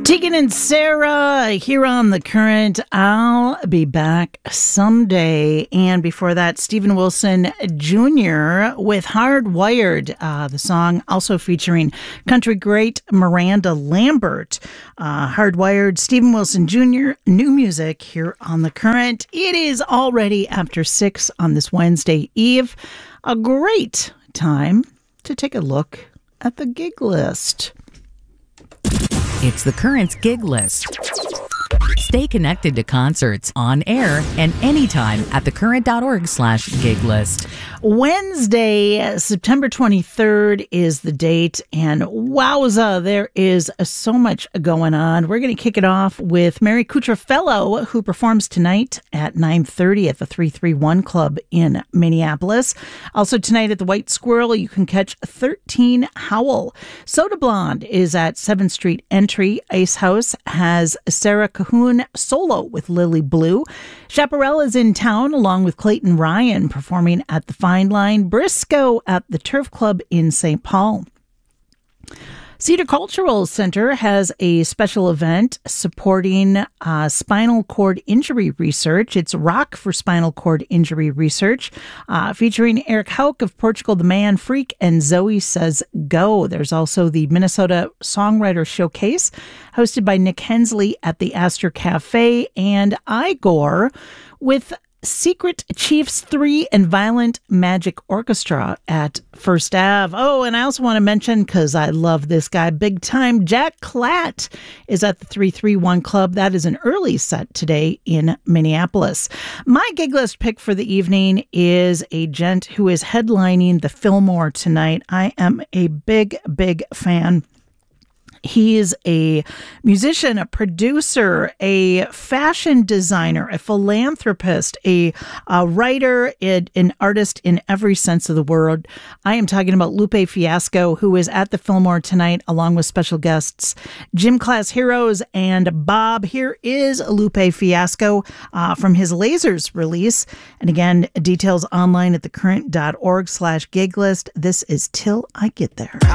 Tegan and Sarah here on The Current. I'll be back someday. And before that, Steven Wilson Jr. with Hardwired, the song also featuring country great Miranda Lambert. Hardwired, Steven Wilson Jr., new music here on The Current. It is already after 6 on this Wednesday Eve. A great time to take a look at the gig list. It's The Current's gig list. Stay connected to concerts on air and anytime at thecurrent.org/gig list. Wednesday, September 23rd is the date, and wowza, there is so much going on. We're going to kick it off with Mary Cutrofello, who performs tonight at 9:30 at the 331 Club in Minneapolis. Also tonight at the White Squirrel, you can catch 13 Howl. Soda Blonde is at 7th Street Entry. Ice House has Sarah Cahoon solo with Lily Blue. Chaparral is in town along with Clayton Ryan performing at the Fine Line. Briscoe at the Turf Club in St. Paul. Cedar Cultural Center has a special event supporting spinal cord injury research. It's Rock for Spinal Cord Injury Research, featuring Eric Hauk of Portugal the Man Freak and Zoe Says Go. There's also the Minnesota Songwriter Showcase, hosted by Nick Hensley at the Astor Cafe, and Igor with Secret Chiefs 3 and Violent Magic Orchestra at First Ave. Oh, and I also want to mention, because I love this guy big time, Jack Klatt is at the 331 Club. That is an early set today in Minneapolis. My gig list pick for the evening is a gent who is headlining the Fillmore tonight. I am a big fan. He is a musician, a producer, a fashion designer, a philanthropist, a writer, an artist in every sense of the word. I am talking about Lupe Fiasco, who is at the Fillmore tonight, along with special guests Gym Class Heroes and Bob. Here is Lupe Fiasco from his Lasers release. And again, details online at thecurrent.org/gig list. This is Till I Get There.